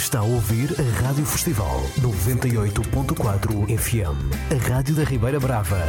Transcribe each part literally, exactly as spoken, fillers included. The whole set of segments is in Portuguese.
Está a ouvir a Rádio Festival noventa e oito ponto quatro F M, a Rádio da Ribeira Brava.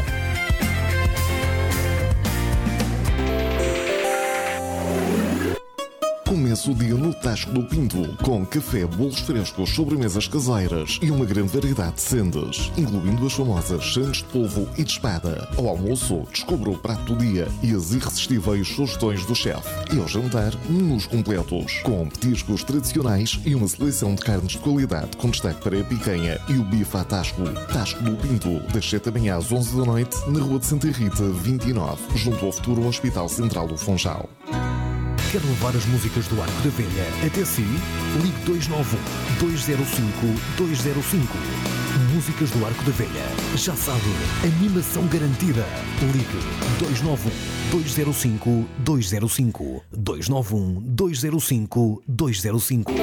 Começa o dia no Tasco do Pinto, com café, bolos frescos, sobremesas caseiras e uma grande variedade de sendas, incluindo as famosas sandes de polvo e de espada. Ao almoço, descubra o prato do dia e as irresistíveis sugestões do chefe. E ao jantar, menus completos, com petiscos tradicionais e uma seleção de carnes de qualidade, com destaque para a picanha e o bife à Tasco. Tasco do Pinto, das sete da manhã às onze da noite, na Rua de Santa Rita, vinte e nove, junto ao futuro Hospital Central do Funchal. Quer levar as músicas do Arco da Velha até si? Ligue dois nove um, dois zero cinco, dois zero cinco. Músicas do Arco da Velha. Já sabe, animação garantida. Ligue dois nove um, dois zero cinco, dois zero cinco. dois nove um, dois zero cinco, dois zero cinco.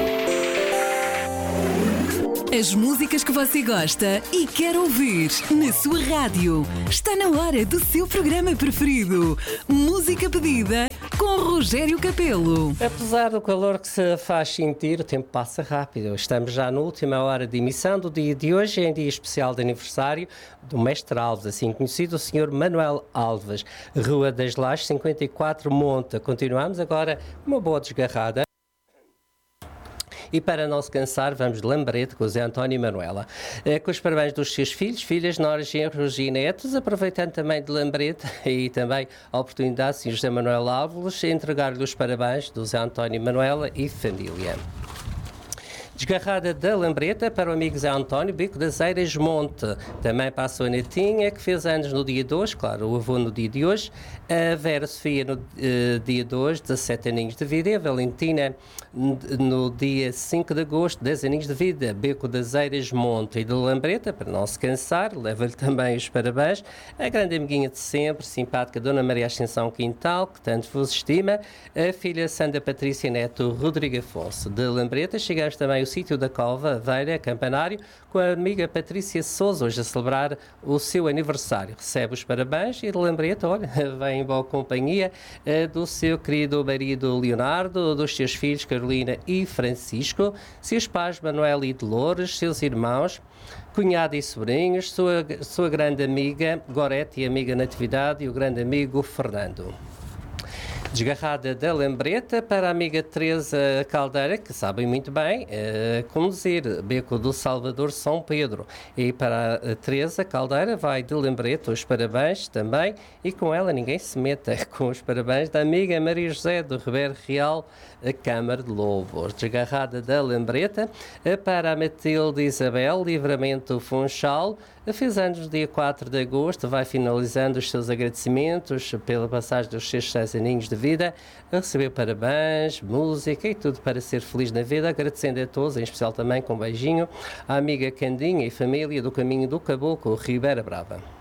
As músicas que você gosta e quer ouvir na sua rádio. Está na hora do seu programa preferido. Música pedida com Rogério Capelo. Apesar do calor que se faz sentir, o tempo passa rápido. Estamos já na última hora de emissão do dia de hoje, em dia especial de aniversário do Mestre Alves, assim conhecido, o senhor Manuel Alves. Rua das Lajes, cinquenta e quatro, Monte. Continuamos agora uma boa desgarrada. E para não se cansar, vamos de lambrete com o Zé António e Manuela. É, com os parabéns dos seus filhos, filhas, noras, genros e netos, aproveitando também de lambrete e também a oportunidade, senhor José Manuel Alves, entregar-lhe os parabéns do Zé António e Manuela e família. Desgarrada da lambreta para o amigo Zé António, Bico das Eiras, Monte. Também para a sua netinha, que fez anos no dia de hoje, claro, o avô no dia de hoje. A Vera Sofia no uh, dia de hoje, dezassete aninhos de vida. E a Valentina no dia cinco de agosto, dez aninhos de vida. Bico das Eiras, Monte. E de lambreta, para não se cansar, leva-lhe também os parabéns. A grande amiguinha de sempre, simpática Dona Maria Ascensão Quintal, que tanto vos estima. A filha Sandra Patrícia Neto Rodrigo Afonso. De lambreta, chegamos também ao sítio da Cova, Aveira, Campanário, com a amiga Patrícia Sousa, hoje a celebrar o seu aniversário. Recebe os parabéns e de lambreta, olha, vem em boa companhia do seu querido marido Leonardo, dos seus filhos Carolina e Francisco, seus pais Manuel e Dolores, seus irmãos, cunhada e sobrinhos, sua, sua grande amiga Gorete e amiga Natividade e o grande amigo Fernando. Desgarrada da lambreta para a amiga Teresa Caldeira, que sabem muito bem uh, conduzir, Beco do Salvador São Pedro. E para a Teresa Caldeira vai de lambreta os parabéns também, e com ela ninguém se meta, com os parabéns da amiga Maria José do Ribeiro Real, a Câmara de Louvos. Desgarrada da lambreta uh, para a Matilde Isabel, Livramento Funchal, fez anos no dia quatro de agosto, vai finalizando os seus agradecimentos pela passagem dos seus seis aninhos de vida, a receber parabéns, música e tudo para ser feliz na vida, agradecendo a todos, em especial também com um beijinho, à amiga Candinha e família do Caminho do Caboclo, Ribeira Brava.